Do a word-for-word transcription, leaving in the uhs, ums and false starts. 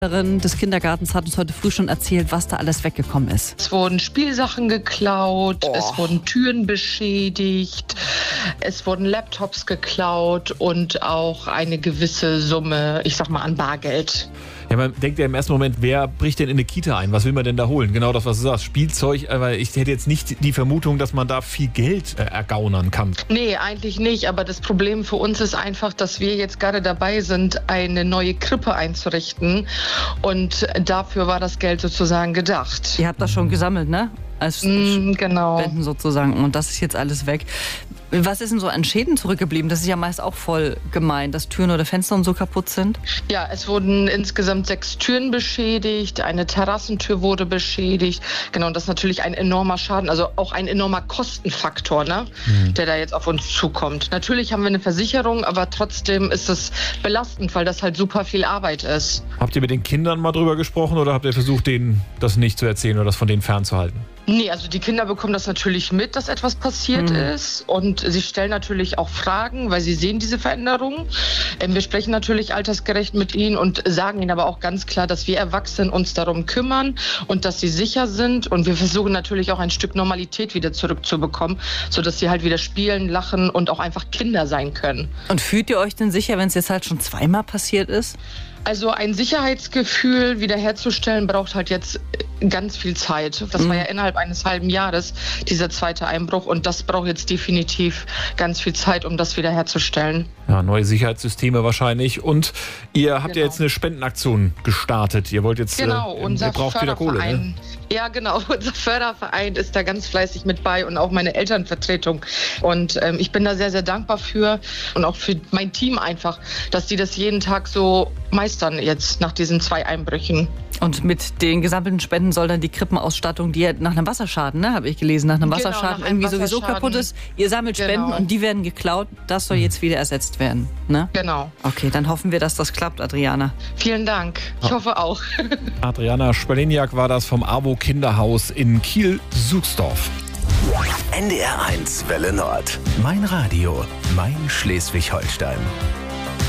des Kindergartens hat uns heute früh schon erzählt, was da alles weggekommen ist. Es wurden Spielsachen geklaut, oh. es wurden Türen beschädigt, es wurden Laptops geklaut und auch eine gewisse Summe, ich sag mal, an Bargeld. Ja, man denkt ja im ersten Moment, wer bricht denn in eine Kita ein? Was will man denn da holen? Genau das, was du sagst. Spielzeug, aber ich hätte jetzt nicht die Vermutung, dass man da viel Geld äh, ergaunern kann. Nee, eigentlich nicht. Aber das Problem für uns ist einfach, dass wir jetzt gerade dabei sind, eine neue Krippe einzurichten. Und dafür war das Geld sozusagen gedacht. Ihr habt das schon gesammelt, ne? Als mm, genau. Spenden sozusagen. Und das ist jetzt alles weg. Was ist denn so an Schäden zurückgeblieben? Das ist ja meist auch voll gemein, dass Türen oder Fenster und so kaputt sind. Ja, es wurden insgesamt sechs Türen beschädigt, eine Terrassentür wurde beschädigt. Genau, und das ist natürlich ein enormer Schaden, also auch ein enormer Kostenfaktor, ne, mhm. der da jetzt auf uns zukommt. Natürlich haben wir eine Versicherung, aber trotzdem ist es belastend, weil das halt super viel Arbeit ist. Habt ihr mit den Kindern mal drüber gesprochen oder habt ihr versucht, denen das nicht zu erzählen oder das von denen fernzuhalten? Nee, also die Kinder bekommen das natürlich mit, dass etwas passiert mhm. ist, und sie stellen natürlich auch Fragen, weil sie sehen diese Veränderungen. Ähm, wir sprechen natürlich altersgerecht mit ihnen und sagen ihnen aber auch ganz klar, dass wir Erwachsenen uns darum kümmern und dass sie sicher sind, und wir versuchen natürlich auch ein Stück Normalität wieder zurückzubekommen, sodass sie halt wieder spielen, lachen und auch einfach Kinder sein können. Und fühlt ihr euch denn sicher, wenn es jetzt halt schon zweimal passiert ist? Also ein Sicherheitsgefühl wiederherzustellen braucht halt jetzt ganz viel Zeit. Das war ja innerhalb eines halben Jahres, dieser zweite Einbruch. Und das braucht jetzt definitiv ganz viel Zeit, um das wiederherzustellen. Ja, neue Sicherheitssysteme wahrscheinlich. Und ihr habt genau. ja jetzt eine Spendenaktion gestartet. Ihr wollt jetzt, genau, äh, unser ihr braucht wieder Kohle, ne? Ja, genau. Unser Förderverein ist da ganz fleißig mit bei und auch meine Elternvertretung. Und ähm, ich bin da sehr, sehr dankbar für und auch für mein Team einfach, dass die das jeden Tag so meistern jetzt nach diesen zwei Einbrüchen. Und mit den gesammelten Spenden soll dann die Krippenausstattung, die ja nach einem Wasserschaden, ne, habe ich gelesen, nach einem genau, Wasserschaden nach einem irgendwie sowieso kaputt ist. Ihr sammelt genau. Spenden und die werden geklaut. Das soll jetzt wieder ersetzt werden, ne? Genau. Okay, dann hoffen wir, dass das klappt, Adriana. Vielen Dank. Ich hoffe auch. Adriana Spaleniak war das vom AWO Kinderhaus in Kiel-Suchsdorf. N D R eins Welle Nord. Mein Radio. Mein Schleswig-Holstein.